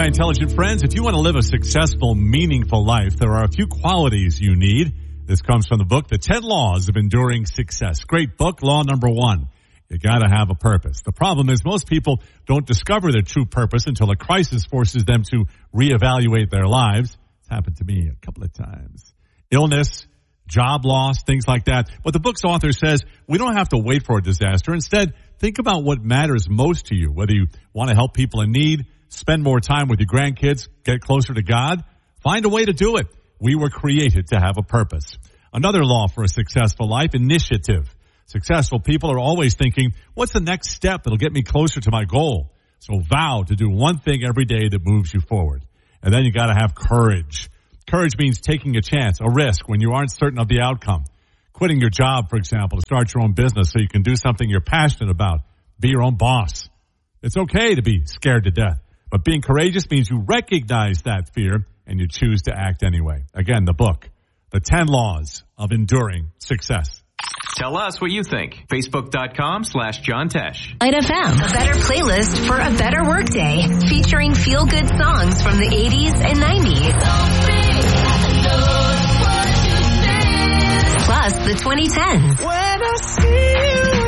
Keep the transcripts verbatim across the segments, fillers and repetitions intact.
intelligent friends. If you want to live a successful, meaningful life, there are a few qualities you need. This comes from the book, The ten Laws of Enduring Success. Great book. Law number one, you got to have a purpose. The problem is most people don't discover their true purpose until a crisis forces them to reevaluate their lives. It's happened to me a couple of times. Illness, job loss, things like that. But the book's author says we don't have to wait for a disaster. Instead, think about what matters most to you, whether you want to help people in need, spend more time with your grandkids, get closer to God. Find a way to do it. We were created to have a purpose. Another law for a successful life, initiative. Successful people are always thinking, what's the next step that'll get me closer to my goal? So vow to do one thing every day that moves you forward. And then you got to have courage. Courage means taking a chance, a risk when you aren't certain of the outcome. Quitting your job, for example, to start your own business so you can do something you're passionate about. Be your own boss. It's okay to be scared to death. But being courageous means you recognize that fear and you choose to act anyway. Again, the book, The ten Laws of Enduring Success. Tell us what you think. Facebook.com slash John Tesh. Light F M, a better playlist for a better workday. Featuring feel-good songs from the eighties and nineties. Plus the twenty tens. When I see you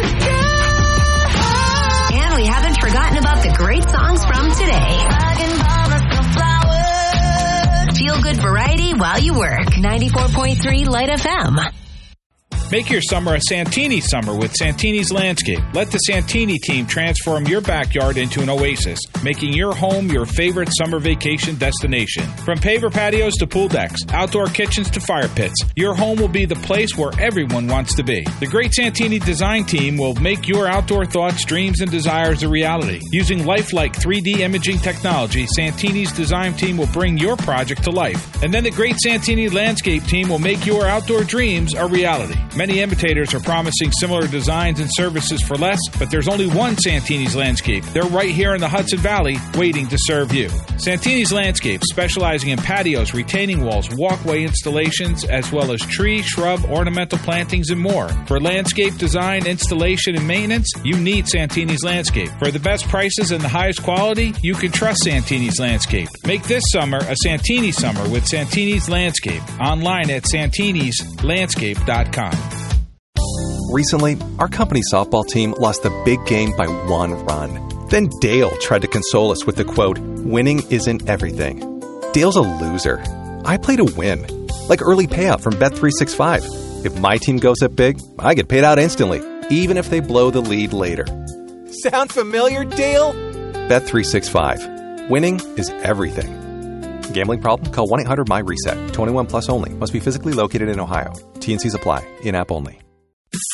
again. And we haven't forgotten about the great songs from today. Feel-good variety while you work. ninety-four point three Light F M. Make your summer a Santini summer with Santini's Landscape. Let the Santini team transform your backyard into an oasis, making your home your favorite summer vacation destination. From paver patios to pool decks, outdoor kitchens to fire pits, your home will be the place where everyone wants to be. The great Santini design team will make your outdoor thoughts, dreams, and desires a reality. Using lifelike three D imaging technology, Santini's design team will bring your project to life. And then the great Santini Landscape team will make your outdoor dreams a reality. Many imitators are promising similar designs and services for less, but there's only one Santini's Landscape. They're right here in the Hudson Valley, waiting to serve you. Santini's Landscape, specializing in patios, retaining walls, walkway installations, as well as tree, shrub, ornamental plantings, and more. For landscape design, installation, and maintenance, you need Santini's Landscape. For the best prices and the highest quality, you can trust Santini's Landscape. Make this summer a Santini summer with Santini's Landscape. Online at santinis landscape dot com. Recently, our company softball team lost the big game by one run. Then Dale tried to console us with the quote, "Winning isn't everything." Dale's a loser. I play to win. Like early payout from Bet three sixty-five. If my team goes up big, I get paid out instantly, even if they blow the lead later. Sound familiar, Dale? Bet three sixty-five. Winning is everything. Gambling problem? Call one eight hundred M Y RESET. twenty-one plus only. Must be physically located in Ohio. T and C's apply. In-app only.